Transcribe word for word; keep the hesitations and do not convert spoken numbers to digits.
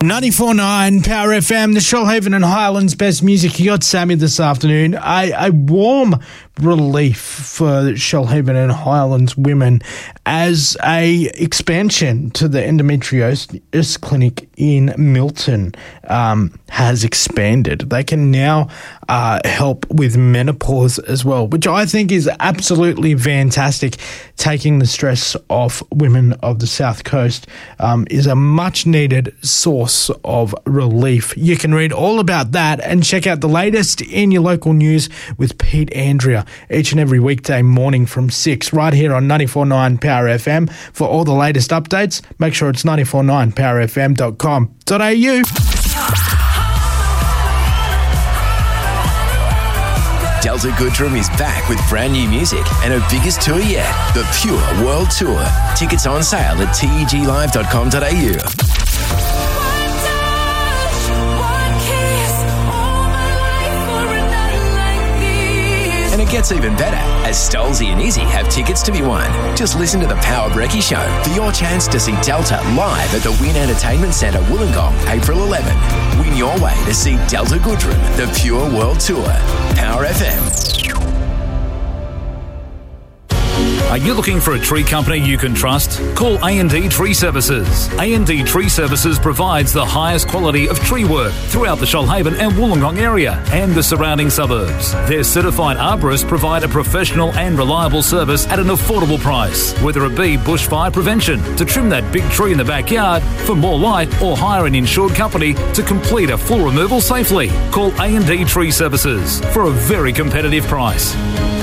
ninety-four point nine Power F M, the Shoalhaven and Highlands best music. You got Sammy this afternoon. A, a warm relief for Shoalhaven and Highlands women as a expansion to the endometriosis clinic in Milton um, has expanded. They can now uh, help with menopause as well, which I think is absolutely fantastic. Taking the stress off women of the South Coast um, is a much needed source of relief. You can read all about that and check out the latest in your local news with Pete Andrea each and every weekday morning from six right here on ninety-four point nine Power F M. For all the latest updates, make sure it's ninety-four point nine power f m dot com dot a u. Delta Goodrum is back with brand new music and her biggest tour yet, the Pure World Tour. Tickets on sale at t e g live dot com dot a u. And it gets even better, as Stolzy and Izzy have tickets to be won. Just listen to the Power Brekkie Show for your chance to see Delta live at the Wynn Entertainment Centre, Wollongong, April eleventh. Win your way to see Delta Goodrum, the Pure World Tour. Power F M. Are you looking for a tree company you can trust? Call A and D Tree Services. A and D Tree Services provides the highest quality of tree work throughout the Shoalhaven and Wollongong area and the surrounding suburbs. Their certified arborists provide a professional and reliable service at an affordable price, whether it be bushfire prevention, to trim that big tree in the backyard, for more light, or hire an insured company to complete a full removal safely. Call A and D Tree Services for a very competitive price.